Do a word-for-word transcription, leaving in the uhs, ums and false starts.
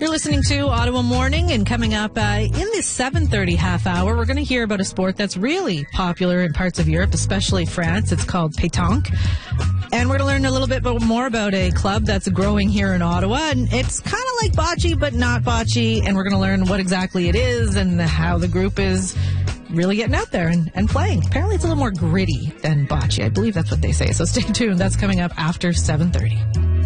You're listening to Ottawa Morning, and coming up uh, in the seven thirty half hour, we're going to hear about a sport that's really popular in parts of Europe, especially France. It's called pétanque. And we're going to learn a little bit more about a club that's growing here in Ottawa. And it's kind of like bocce, but not bocce. And we're going to learn what exactly it is and how the group is really getting out there and, and playing. Apparently it's a little more gritty than bocce. I believe that's what they say. So stay tuned. That's coming up after seven thirty.